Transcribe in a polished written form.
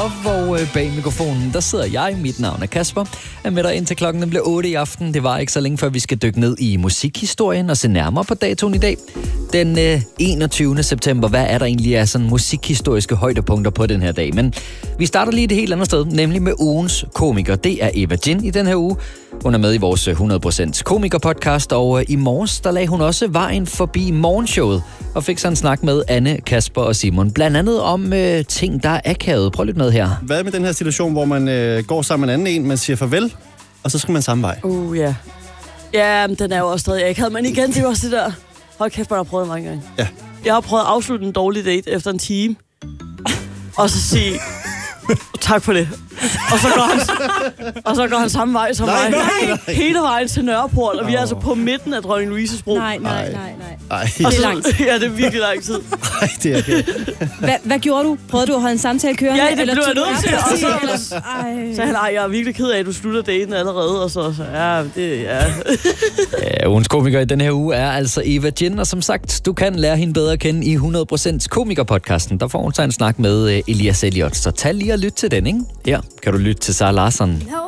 Love, og bag mikrofonen, der sidder jeg. Mit navn er Kasper. Jeg er med dig indtil klokken bliver 8 i aften. Det var ikke så længe før vi skal dykke ned i musikhistorien og se nærmere på datoen i dag. Den 21. september, hvad er der egentlig af sådan musikhistoriske højdepunkter på den her dag? Men vi starter lige et helt andet sted, nemlig med ugens komiker. Det er Eva Jin i den her uge. Hun er med i vores 100% komiker-podcast, og i morges, der lagde hun også vejen forbi morgenshowet og fik så en snak med Anne, Kasper og Simon. Blandt andet om ting, der er akavet. Prøv lidt med her. Hvad med den her situation, hvor man går sammen med en anden en, man siger farvel, og så skal man samme vej? Ja. Ja, den er jo også stadig akavet, men igen, det er jo også det der. Hold kæft, man har prøvet det mange gange. Ja. Jeg har prøvet at afslutte en dårlig date efter en time, og så sige tak for det. Og så går han samme vej som mig. Nej. Hele vejen til Nørreport, og vi er altså på midten af Dronning Louises Bro. Nej. Ej. Og Det så, er lang tid. ja, det er virkelig lang tid. Nej, det er ikke. Hvad gjorde du? Prøvede du at holde en samtale kørende? Ja, det blev jeg nødt til. Og så Ej. sagde han, jeg er virkelig ked af, at du slutter daten allerede. Og så Ja, ugens komiker i den her uge er altså Eva Jin, og som sagt, du kan lære hende bedre at kende i 100% komiker-podcasten. Der får hun så en snak med Elias Elliot, så tag lige og lyt til den, ikke? Her kan du lytte til Sara Larsson.